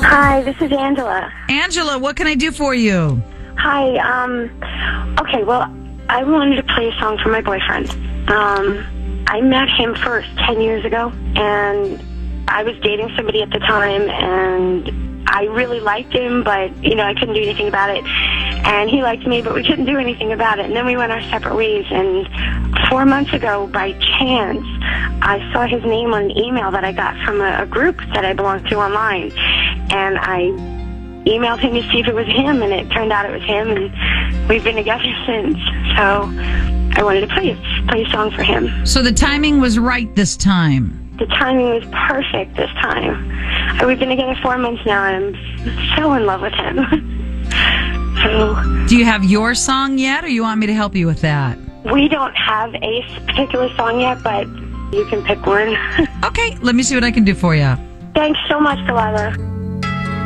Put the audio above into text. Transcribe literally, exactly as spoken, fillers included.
Hi, this is Angela. Angela, what can I do for you? Hi, um, okay, well, I wanted to play a song for my boyfriend. Um, I met him first ten years ago, and I was dating somebody at the time, and I really liked him, but, you know, I couldn't do anything about it. And he liked me, but we couldn't do anything about it. And then we went our separate ways, and four months ago, by chance, I saw his name on an email that I got from a, a group that I belong to online. And I emailed him to see if it was him, and it turned out it was him, and we've been together since. So I wanted to play, play a song for him. So the timing was right this time. The timing was perfect this time. And we've been together four months now, and I'm so in love with him. So, do you have your song yet, or you want me to help you with that? We don't have a particular song yet, but you can pick one. Okay, let me see what I can do for you. Thanks so much, Delilah.